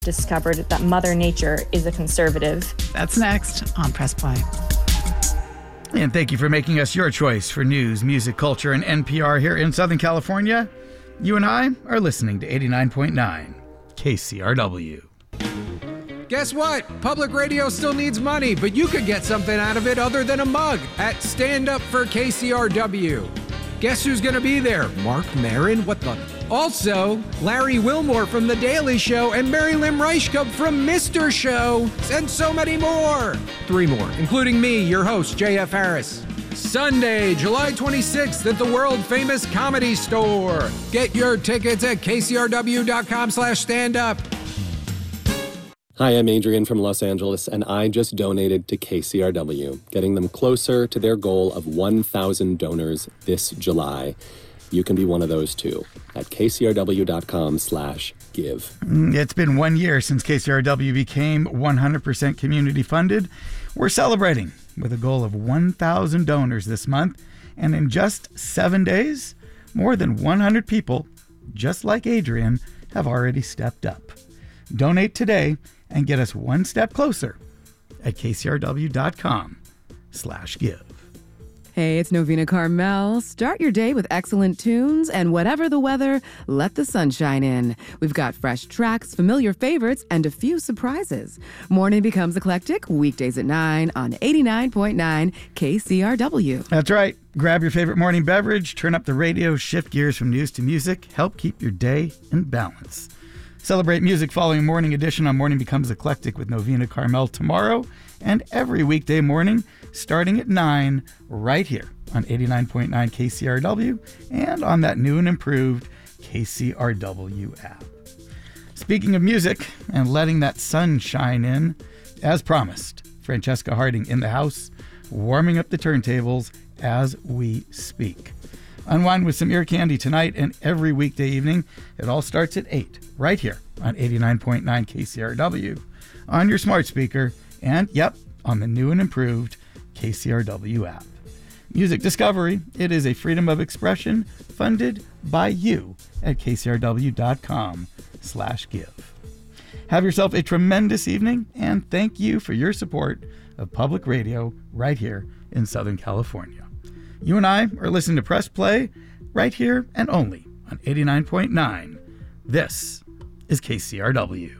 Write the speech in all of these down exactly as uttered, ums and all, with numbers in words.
discovered that Mother Nature is a conservative. That's next on Press Play. And thank you for making us your choice for news, music, culture, and N P R here in Southern California. You and I are listening to eighty-nine point nine K C R W. Guess what? Public radio still needs money, but you could get something out of it other than a mug at Stand Up for K C R W. Guess who's going to be there? Mark Maron? What the? Also, Larry Wilmore from The Daily Show and Mary Lynn Reichkup from Mister Show, and so many more. Three more, including me, your host, J F Harris. Sunday, July twenty-sixth at the world-famous Comedy Store. Get your tickets at k c r w dot com slash stand up. Hi, I'm Adrian from Los Angeles, and I just donated to K C R W, getting them closer to their goal of one thousand donors this July. You can be one of those too at k c r w dot com slash give. It's been one year since K C R W became one hundred percent community funded. We're celebrating with a goal of one thousand donors this month. And in just seven days, more than one hundred people, just like Adrian, have already stepped up. Donate today and get us one step closer at k c r w dot com slash give. Hey, it's Novena Carmel. Start your day with excellent tunes, and whatever the weather, let the sunshine in. We've got fresh tracks, familiar favorites, and a few surprises. Morning becomes eclectic, weekdays at nine on eighty-nine point nine K C R W. That's right. Grab your favorite morning beverage, turn up the radio, shift gears from news to music, help keep your day in balance. Celebrate music following Morning Edition on Morning Becomes Eclectic with Novena Carmel tomorrow and every weekday morning starting at nine right here on eighty-nine point nine K C R W and on that new and improved K C R W app. Speaking of music and letting that sun shine in, as promised, Francesca Harding in the house, warming up the turntables as we speak. Unwind with some ear candy tonight and every weekday evening. It all starts at eight, right here on eighty-nine point nine K C R W, on your smart speaker, and, yep, on the new and improved K C R W app. Music Discovery, it is a freedom of expression funded by you at k c r w dot com slash give. Have yourself a tremendous evening, and thank you for your support of public radio right here in Southern California. You and I are listening to Press Play right here and only on eighty-nine point nine. This is K C R W.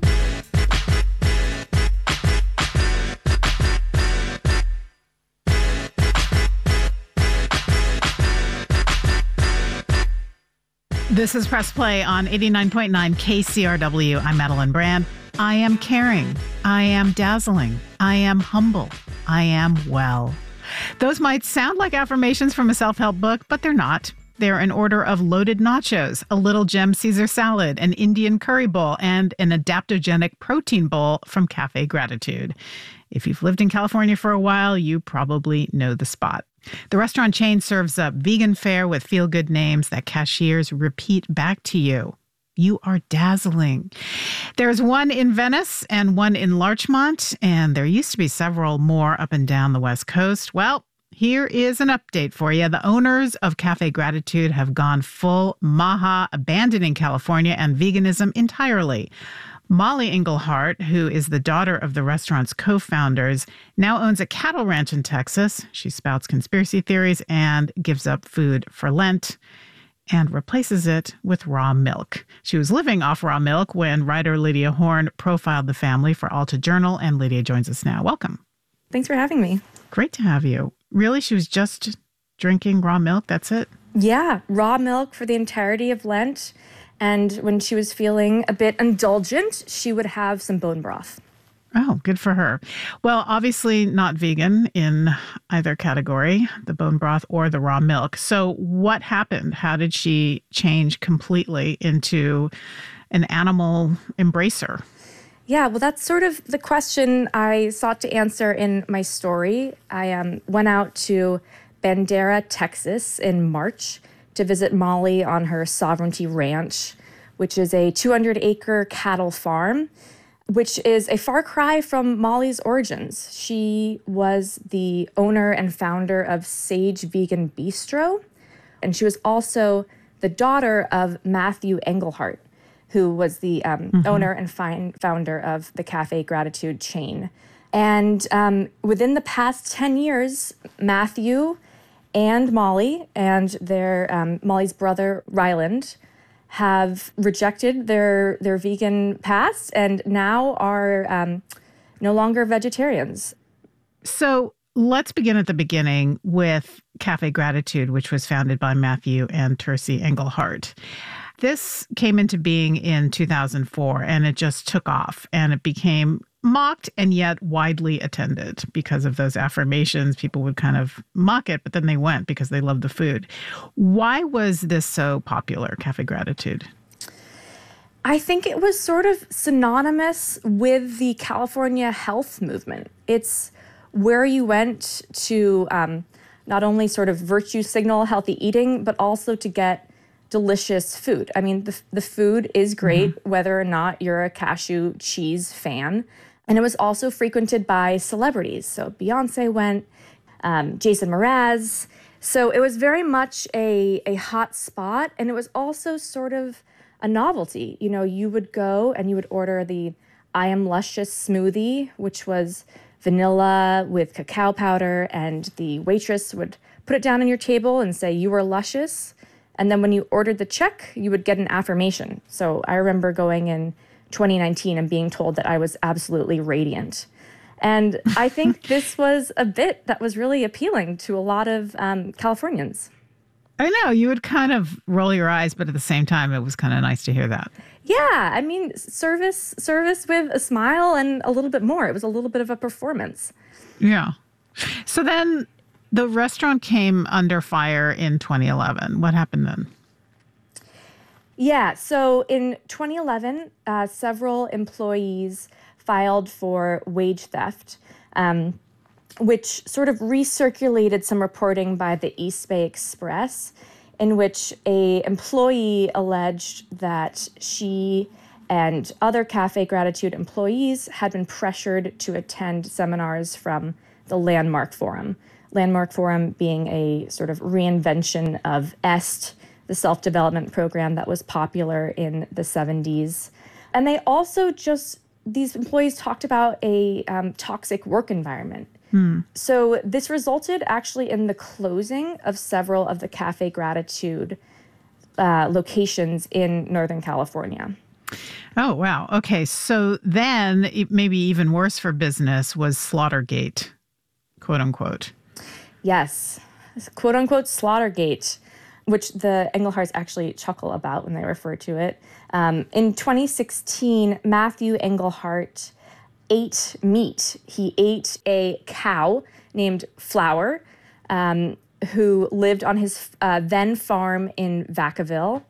This is Press Play on eighty-nine point nine K C R W. I'm Madeline Brand. I am caring. I am dazzling. I am humble. I am well. Those might sound like affirmations from a self-help book, but they're not. They're in order of loaded nachos, a little gem Caesar salad, an Indian curry bowl, and an adaptogenic protein bowl from Cafe Gratitude. If you've lived in California for a while, you probably know the spot. The restaurant chain serves up vegan fare with feel-good names that cashiers repeat back to you. You are dazzling. There's one in Venice and one in Larchmont, and there used to be several more up and down the West Coast. Well, here is an update for you. The owners of Cafe Gratitude have gone full Maha, abandoning California and veganism entirely. Molly Englehart, who is the daughter of the restaurant's co-founders, now owns a cattle ranch in Texas. She spouts conspiracy theories and gives up food for Lent and replaces it with raw milk. She was living off raw milk when writer Lydia Horn profiled the family for Alta Journal, and Lydia joins us now. Welcome. Thanks for having me. Great to have you. Really? She was just drinking raw milk? That's it? Yeah, raw milk for the entirety of Lent. And when she was feeling a bit indulgent, she would have some bone broth. Oh, good for her. Well, obviously not vegan in either category, the bone broth or the raw milk. So what happened? How did she change completely into an animal embracer? Yeah, well, that's sort of the question I sought to answer in my story. I um, went out to Bandera, Texas in March to visit Molly on her Sovereignty Ranch, which is a two hundred acre cattle farm, which is a far cry from Molly's origins. She was the owner and founder of Sage Vegan Bistro, and she was also the daughter of Matthew Englehart, who was the um, mm-hmm. owner and fi- founder of the Cafe Gratitude chain. And um, within the past ten years, Matthew and Molly and their um, Molly's brother, Ryland, have rejected their, their vegan past and now are um, no longer vegetarians. So let's begin at the beginning with Cafe Gratitude, which was founded by Matthew and Tercy Engelhart. This came into being in two thousand four, and it just took off, and it became mocked and yet widely attended because of those affirmations. People would kind of mock it, but then they went because they loved the food. Why was this so popular, Cafe Gratitude? I think it was sort of synonymous with the California health movement. It's where you went to um, not only sort of virtue signal healthy eating, but also to get delicious food. I mean, the, the food is great, mm-hmm. whether or not you're a cashew cheese fan. And it was also frequented by celebrities. So Beyonce went, um, Jason Mraz. So it was very much a, a hot spot. And it was also sort of a novelty. You know, you would go and you would order the I Am Luscious smoothie, which was vanilla with cacao powder. And the waitress would put it down on your table and say, you are luscious. And then when you ordered the check, you would get an affirmation. So I remember going in twenty nineteen and being told that I was absolutely radiant. And I think this was a bit that was really appealing to a lot of um, Californians. I know, you would kind of roll your eyes, but at the same time, it was kind of nice to hear that. Yeah, I mean, service, service with a smile and a little bit more. It was a little bit of a performance. Yeah. So then the restaurant came under fire in twenty eleven. What happened then? Yeah, so in twenty eleven, uh, several employees filed for wage theft, um, which sort of recirculated some reporting by the East Bay Express, in which a employee alleged that she and other Cafe Gratitude employees had been pressured to attend seminars from the Landmark Forum. Landmark Forum being a sort of reinvention of EST, the self-development program that was popular in the seventies. And they also just, these employees talked about a um, toxic work environment. Hmm. So this resulted actually in the closing of several of the Cafe Gratitude uh, locations in Northern California. Oh, wow. Okay. So then maybe even worse for business was Slaughtergate, quote unquote. Yes, quote unquote Slaughtergate, which the Engelharts actually chuckle about when they refer to it. Um, in twenty sixteen, Matthew Engelhart ate meat. He ate a cow named Flower, um, who lived on his uh, then farm in Vacaville.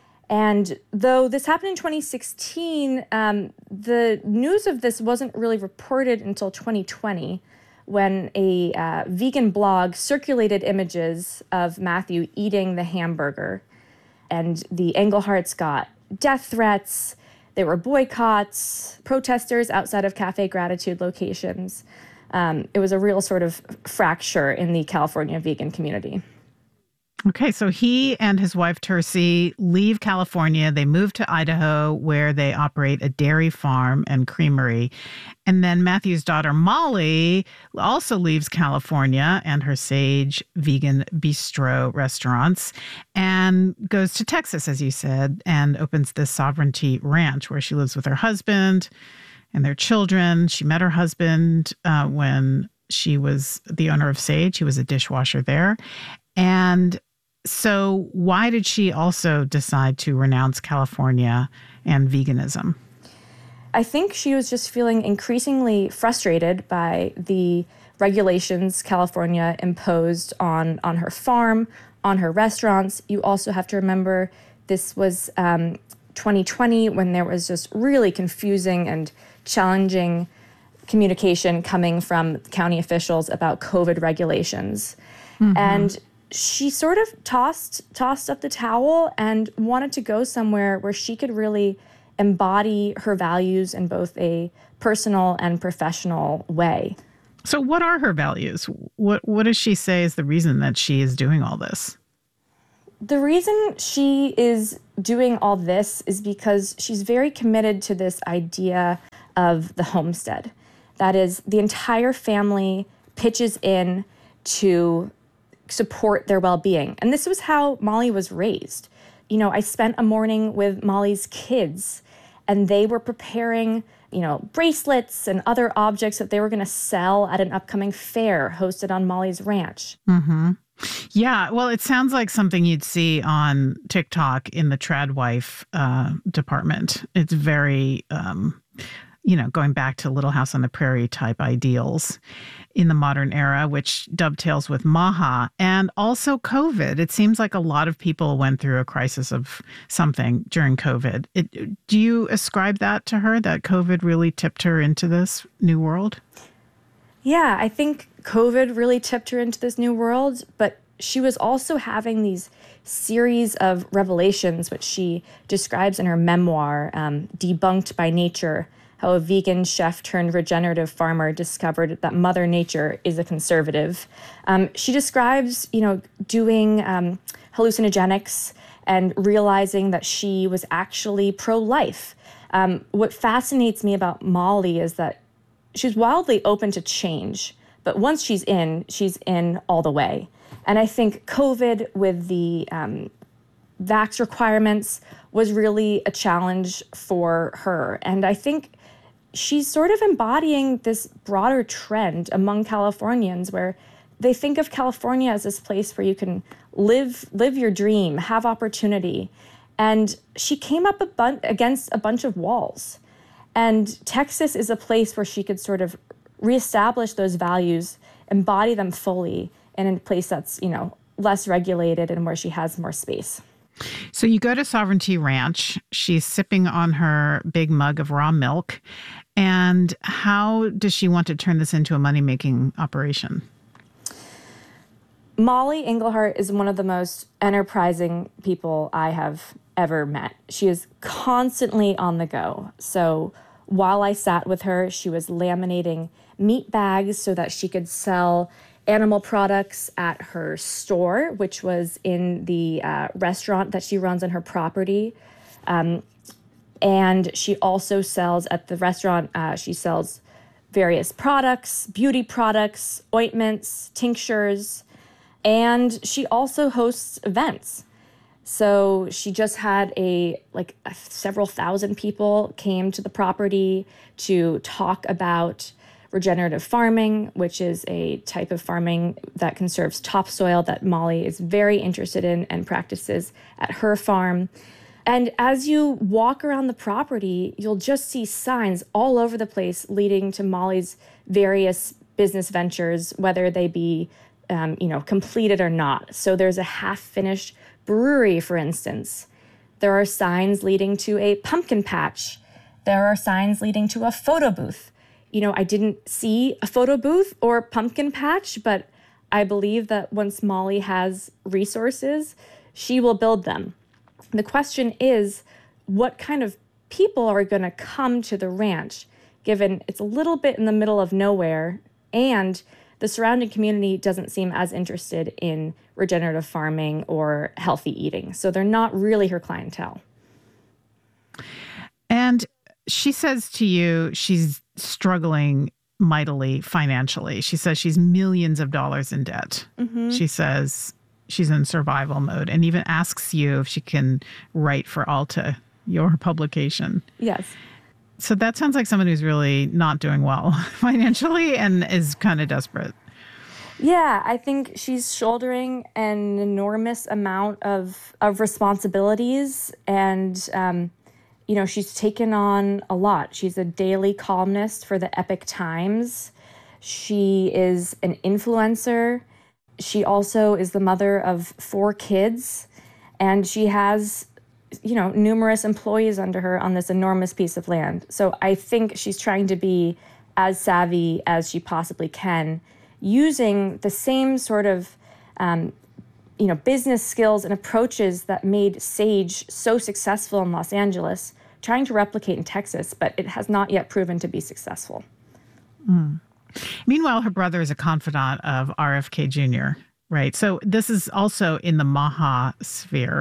And though this happened in twenty sixteen, um, the news of this wasn't really reported until twenty twenty, when a uh, vegan blog circulated images of Matthew eating the hamburger. And the Engelharts got death threats. There were boycotts, protesters outside of Cafe Gratitude locations. Um, it was a real sort of fracture in the California vegan community. Okay, so he and his wife, Tercy, leave California. They move to Idaho, where they operate a dairy farm and creamery. And then Matthew's daughter, Molly, also leaves California and her Sage vegan bistro restaurants and goes to Texas, as you said, and opens the Sovereignty Ranch, where she lives with her husband and their children. She met her husband uh, when she was the owner of Sage. He was a dishwasher there. And so why did she also decide to renounce California and veganism? I think she was just feeling increasingly frustrated by the regulations California imposed on, on her farm, on her restaurants. You also have to remember this was um, twenty twenty, when there was just really confusing and challenging communication coming from county officials about COVID regulations. Mm-hmm. And she sort of tossed tossed up the towel and wanted to go somewhere where she could really embody her values in both a personal and professional way. So what are her values? What what does she say is the reason that she is doing all this? The reason she is doing all this is because she's very committed to this idea of the homestead. That is, the entire family pitches in to support their well-being. And this was how Molly was raised. You know, I spent a morning with Molly's kids, and they were preparing, you know, bracelets and other objects that they were going to sell at an upcoming fair hosted on Molly's ranch. Mm-hmm. Yeah, well, it sounds like something you'd see on TikTok in the Tradwife uh, department. It's very, um, you know, going back to Little House on the Prairie type ideals in the modern era, which dovetails with Maha and also COVID. It seems like a lot of people went through a crisis of something during COVID. It, do you ascribe that to her, that COVID really tipped her into this new world? Yeah, I think COVID really tipped her into this new world, but she was also having these series of revelations, which she describes in her memoir, um, Debunked by Nature, how a vegan chef turned regenerative farmer discovered that Mother Nature is a conservative. Um, she describes, you know, doing um, hallucinogenics and realizing that she was actually pro-life. Um, what fascinates me about Molly is that she's wildly open to change, but once she's in, she's in all the way. And I think COVID with the um, vax requirements was really a challenge for her. And I think she's sort of embodying this broader trend among Californians where they think of California as this place where you can live live your dream, have opportunity. And she came up a bun- against a bunch of walls. And Texas is a place where she could sort of reestablish those values, embody them fully, and in a place that's, you know, less regulated and where she has more space. So you go to Sovereignty Ranch. She's sipping on her big mug of raw milk. And how does she want to turn this into a money-making operation? Molly Englehart is one of the most enterprising people I have ever met. She is constantly on the go. So while I sat with her, she was laminating meat bags so that she could sell animal products at her store, which was in the uh, restaurant that she runs on her property. Um, and she also sells at the restaurant, uh, she sells various products, beauty products, ointments, tinctures, and she also hosts events. So she just had a, like a, several thousand people came to the property to talk about regenerative farming, which is a type of farming that conserves topsoil that Molly is very interested in and practices at her farm. And as you walk around the property, you'll just see signs all over the place leading to Molly's various business ventures, whether they be, um, you know, completed or not. So there's a half-finished brewery, for instance. There are signs leading to a pumpkin patch. There are signs leading to a photo booth. You know, I didn't see a photo booth or pumpkin patch, but I believe that once Molly has resources, she will build them. The question is, what kind of people are going to come to the ranch, given it's a little bit in the middle of nowhere, and the surrounding community doesn't seem as interested in regenerative farming or healthy eating. So they're not really her clientele. And she says to you, she's struggling mightily financially. She says she's millions of dollars in debt. Mm-hmm. She says she's in survival mode and even asks you if she can write for Alta, your publication. Yes. So that sounds like someone who's really not doing well financially and is kind of desperate. Yeah, I think she's shouldering an enormous amount of, of responsibilities and, um, you know, she's taken on a lot. She's a daily columnist for the Epic Times. She is an influencer. She also is the mother of four kids, and she has, you know, numerous employees under her on this enormous piece of land. So I think she's trying to be as savvy as she possibly can, using the same sort of, um, you know, business skills and approaches that made Sage so successful in Los Angeles, trying to replicate in Texas, but it has not yet proven to be successful. Mm. Meanwhile, her brother is a confidant of R F K Junior, right? So this is also in the Maha sphere.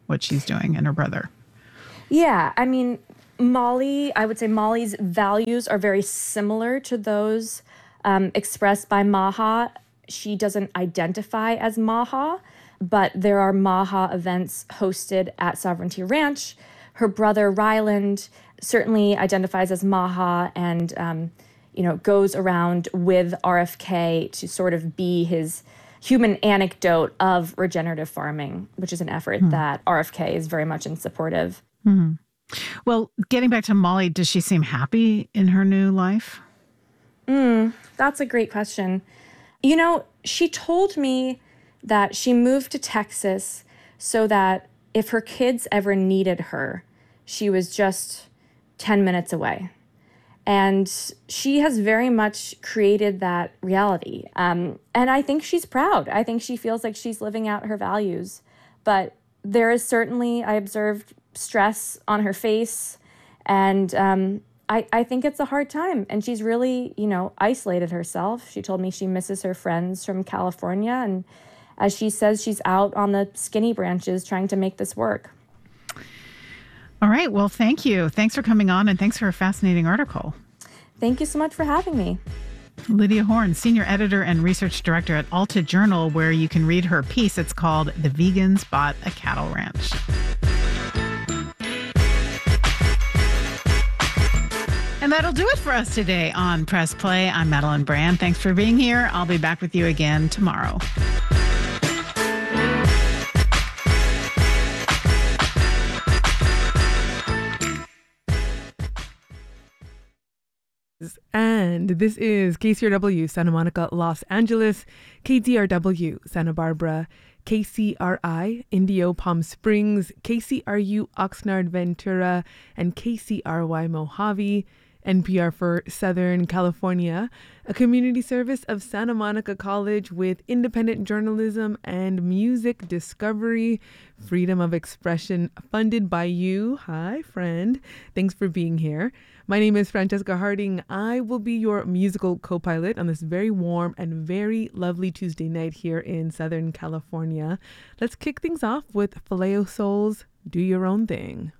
what she's doing and her brother. Yeah, I mean, Molly, I would say Molly's values are very similar to those um, expressed by Maha. She doesn't identify as Maha, but there are Maha events hosted at Sovereignty Ranch. Her brother, Ryland, certainly identifies as Maha and, um, you know, goes around with R F K to sort of be his human anecdote of regenerative farming, which is an effort mm. that R F K is very much in support of. Mm-hmm. Well, getting back to Molly, does she seem happy in her new life? Mm, that's a great question. You know, she told me that she moved to Texas so that if her kids ever needed her, she was just ten minutes away. And she has very much created that reality. Um, and I think she's proud. I think she feels like she's living out her values. But there is certainly, I observed, stress on her face. And um, I, I think it's a hard time. And she's really, you know, isolated herself. She told me she misses her friends from California. And as she says, she's out on the skinny branches trying to make this work. All right. Well, thank you. Thanks for coming on, and thanks for a fascinating article. Thank you so much for having me. Lydia Horn, Senior Editor and Research Director at Alta Journal, where you can read her piece. It's called The Vegans Bought a Cattle Ranch. And that'll do it for us today on Press Play. I'm Madeline Brand. Thanks for being here. I'll be back with you again tomorrow. And this is K C R W Santa Monica, Los Angeles, K D R W Santa Barbara, K C R I Indio Palm Springs, K C R U Oxnard Ventura, and K C R Y Mojave. N P R for Southern California, a community service of Santa Monica College with independent journalism and music discovery, freedom of expression funded by you. Hi, friend. Thanks for being here. My name is Francesca Harding. I will be your musical co-pilot on this very warm and very lovely Tuesday night here in Southern California. Let's kick things off with Filet O Soul's Do Your Own Thing.